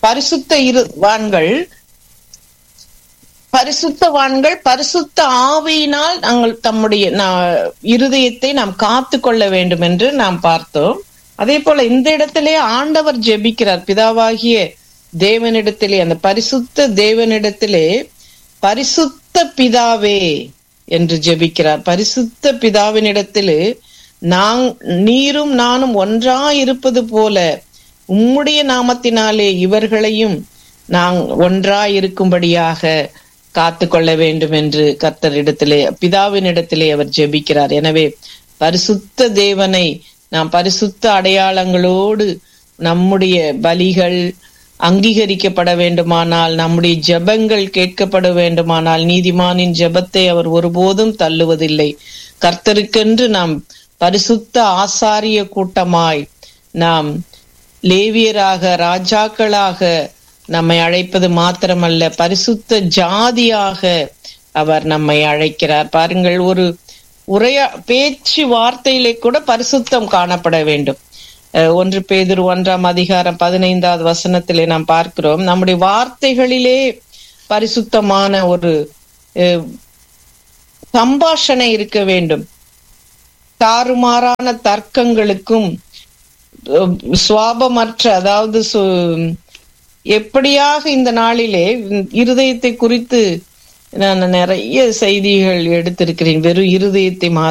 பரிசுத்தவான்கள் பரிசுத்த ஆவியினால் நாங்கள் தம்முடைய இருதயத்தை நாம் காத்து கொள்ள வேண்டும் என்று நாம் பார்த்தோம். அதே போல இந்த இடத்திலே ஆண்டவர் ஜெபிக்கிறார். பிதாவாகிய தேவனிடத்திலே, அந்த பரிசுத்த தேவனிடத்திலே பரிசுத்த பிதாவே என்று ஜெபிக்கிறார். பரிசுத்த பிதாவினிடத்திலே நீரும் நானும் ஒன்றாயிருப்பது போல உம்முடைய நாமத்தினாலே இவர்களையும் நாம் ஒன்றாயிருக்கும்படியாக காத்து கொள்ள வேண்டும் என்று கர்த்தரிடத்திலே, பிதாவினிடத்திலே அவர் ஜெபிக்கிறார். எனவே பரிசுத்த தேவனை நாம் பரிசுத்த அடையாளங்களோடு நம்முடைய பலிகள் அங்கீகரிக்கப்பட வேண்டுமானால், நம்முடைய ஜெபங்கள் கேட்கப்பட வேண்டுமானால், நீதிமானின் ஜெபத்தை அவர் ஒருபோதும் தள்ளுவதில்லை. கர்த்தருக்கென்று நாம் பரிசுத்த ஆசாரிய கூட்டமாய், நாம் லேவியராக ராஜாக்களாக நம்மை அழைப்பது மாத்திரமல்ல, பரிசுத்த ஜாதியாக அவர் நம்மை அழைக்கிறார். பாருங்கள், ஒரு பேச்சு வார்த்தையிலே கூட பரிசுத்தம் காணப்பட வேண்டும். 1 பேதுரு 1ஆம் அதிகாரம் 15வது வசனத்திலே நாம் பார்க்கிறோம், நம்முடைய வார்த்தைகளிலே பரிசுத்தமான ஒரு சம்பாஷணை இருக்க வேண்டும். தாறுமாறான தர்க்கங்களுக்கும் சுவாபமற்ற, அதாவது எப்படியாக இந்த நாளிலே இருதயத்தை குறித்து நான் நிறைய செய்திகள் எடுத்திருக்கிறேன். வெறும் இருதயத்தை